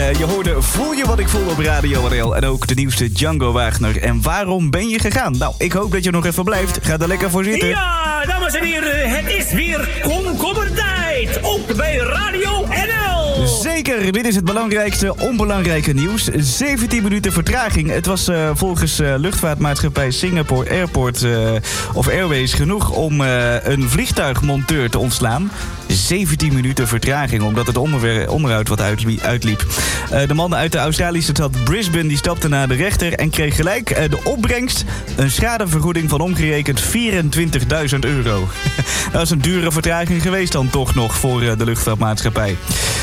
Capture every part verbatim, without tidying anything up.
Uh, je hoorde Voel je wat ik voel op Radio R L. En ook de nieuwste Django Wagner. En waarom ben je gegaan? Nou, ik hoop dat je nog even blijft. Ga er lekker voor zitten. Ja, dames en heren, het is weer komkommertijd. Ook bij Radio R L. Zeker, dit is het belangrijkste onbelangrijke nieuws. zeventien minuten vertraging. Het was uh, volgens uh, luchtvaartmaatschappij Singapore Airport uh, of Airways genoeg om uh, een vliegtuigmonteur te ontslaan. zeventien minuten vertraging, omdat het onderwer- onderhoud wat uitliep. Uh, de man uit de Australische stad Brisbane die stapte naar de rechter en kreeg gelijk uh, de opbrengst een schadevergoeding van omgerekend vierentwintigduizend euro. Dat is een dure vertraging geweest dan toch nog voor uh, de luchtvaartmaatschappij.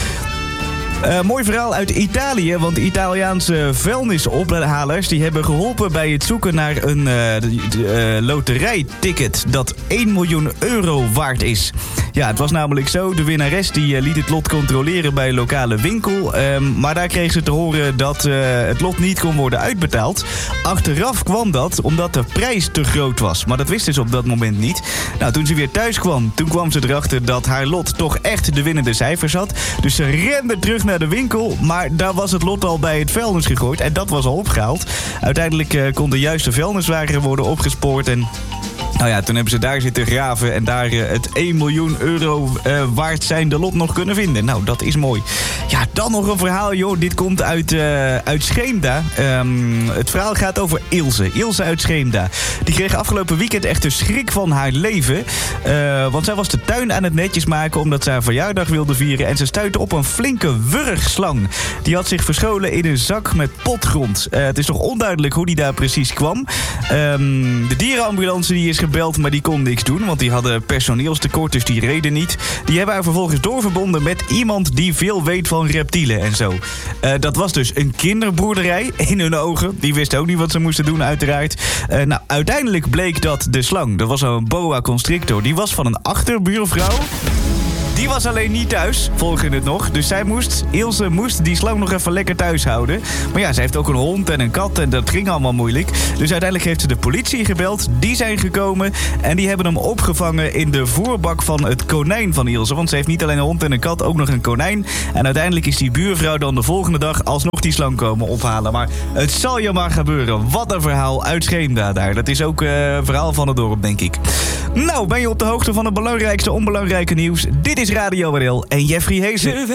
Uh, mooi verhaal uit Italië, want de Italiaanse vuilnisophalers die hebben geholpen bij het zoeken naar een uh, uh, loterijticket dat één miljoen euro waard is. Ja, het was namelijk zo, de winnares die uh, liet het lot controleren bij een lokale winkel. Um, maar daar kreeg ze te horen dat uh, het lot niet kon worden uitbetaald. Achteraf kwam dat omdat de prijs te groot was. Maar dat wisten ze op dat moment niet. Nou, toen ze weer thuis kwam, toen kwam ze erachter dat haar lot toch echt de winnende cijfers had. Dus ze rende terug naar de winkel, maar daar was het lot al bij het vuilnis gegooid. En dat was al opgehaald. Uiteindelijk uh, kon de juiste vuilniswagen worden opgespoord en... Nou ja, toen hebben ze daar zitten graven en daar uh, het één miljoen euro uh, waard zijnde lot nog kunnen vinden. Nou, dat is mooi. Ja, dan nog een verhaal, joh. Dit komt uit, uh, uit Scheemda. Um, het verhaal gaat over Ilse. Ilse uit Scheemda. Die kreeg afgelopen weekend echt de schrik van haar leven. Uh, want zij was de tuin aan het netjes maken omdat ze haar verjaardag wilde vieren. En ze stuitte op een flinke wurgslang. Die had zich verscholen in een zak met potgrond. Uh, het is nog onduidelijk hoe die daar precies kwam. Um, de dierenambulance die is gebeld, maar die kon niks doen, want die hadden personeelstekort, dus die reden niet. Die hebben haar vervolgens doorverbonden met iemand die veel weet van reptielen en zo. Uh, dat was dus een kinderboerderij in hun ogen. Die wisten ook niet wat ze moesten doen, uiteraard. Uh, nou, uiteindelijk bleek dat de slang, dat was een boa constrictor, die was van een achterbuurvrouw. Die was alleen niet thuis, volgde het nog. Dus zij moest, Ilse moest die slang nog even lekker thuis houden. Maar ja, ze heeft ook een hond en een kat en dat ging allemaal moeilijk. Dus uiteindelijk heeft ze de politie gebeld. Die zijn gekomen en die hebben hem opgevangen in de voerbak van het konijn van Ilse. Want ze heeft niet alleen een hond en een kat, ook nog een konijn. En uiteindelijk is die buurvrouw dan de volgende dag alsnog die slang komen ophalen. Maar het zal je maar gebeuren. Wat een verhaal uit Scheemda daar. Dat is ook uh, een verhaal van het dorp, denk ik. Nou, ben je op de hoogte van het belangrijkste onbelangrijke nieuws? Dit is Radio R L en Jeffrey Heesen.